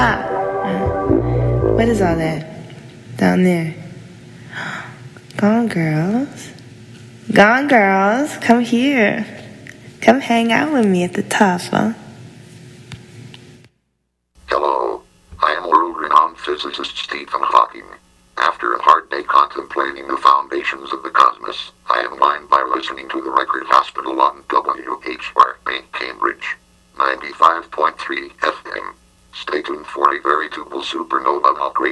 top. What is all that down there? Gone girls. Gone girls, come here. Come hang out with me at the top, huh? Hello, I am world-renowned physicist Stephen Hawking. After a hard day contemplating the foundations of the cosmos, I unwind by listening to the Record Hospital on WHRP Cambridge, 95.3 FM. Stay tuned for a veritable supernova upgrade.